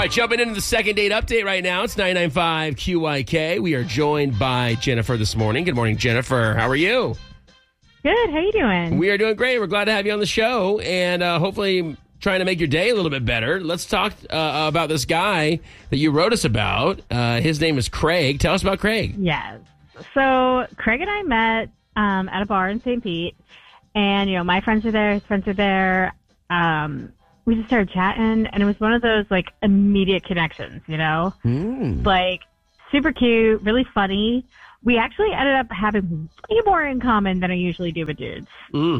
right, jumping into the second date update right now. It's 995 QYK. We are joined by Jennifer this morning. Good morning, Jennifer. How are you? Good. How you doing? We are doing great. We're glad to have you on the show and hopefully trying to make your day a little bit better. Let's talk about this guy that you wrote us about. His name is Craig. Tell us about Craig. Yes. So Craig and I met at a bar in St. Pete, and my friends are there, his friends are there. We just started chatting, and it was one of those like immediate connections, like super cute, really funny. We actually ended up having way more in common than I usually do with dudes.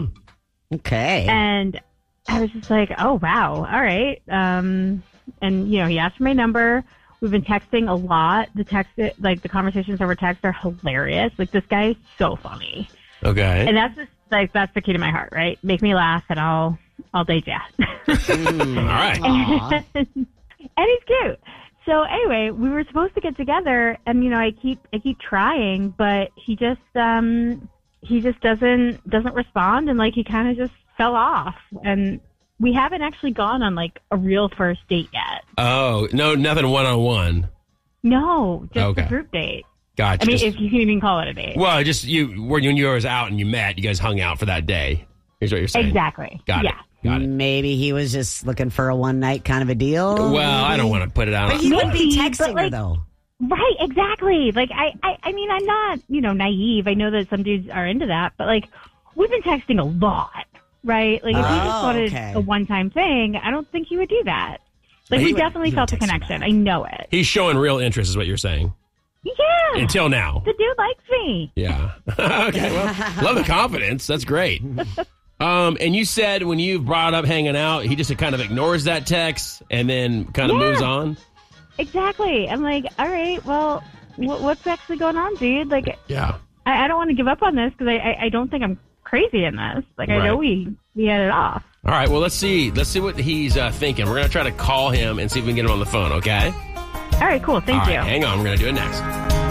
Okay. And I was just like, oh, wow. All right. And, he asked for my number. We've been texting a lot. The conversations over text are hilarious. Like, this guy is so funny. Okay. And that's the key to my heart, right? Make me laugh and I'll date ya. All right. and he's cute. So anyway, we were supposed to get together, and I keep trying, but he just doesn't respond, and like he kind of just fell off, and we haven't actually gone on like a real first date yet. Oh, no, nothing one-on-one. No, just a group date. Gotcha. I mean, if you can even call it a date. Well, just when you were out and you met, you guys hung out for that day. Here's what you're saying. Exactly. Got it. Maybe he was just looking for a one-night kind of a deal. Well, I don't want to put it out. But he wouldn't be texting her, though. Right, exactly. Like, I mean, I'm not, naive. I know that some dudes are into that, but, like, we've been texting a lot, right? Like, if he just wanted a one-time thing, I don't think he would do that. Like, we definitely felt a connection. I know it. He's showing real interest is what you're saying. Yeah. Until now. The dude likes me. Yeah. Okay, well, love the confidence. That's great. And you said when you brought up hanging out, he just kind of ignores that text and then kind of moves on? Exactly. I'm like, all right, well, what's actually going on, dude? Like, yeah. I don't want to give up on this because I don't think I'm crazy in this. Like, I know we had it off. All right, well, let's see what he's thinking. We're going to try to call him and see if we can get him on the phone, okay? All right, cool. Thank you. Hang on. We're going to do it next.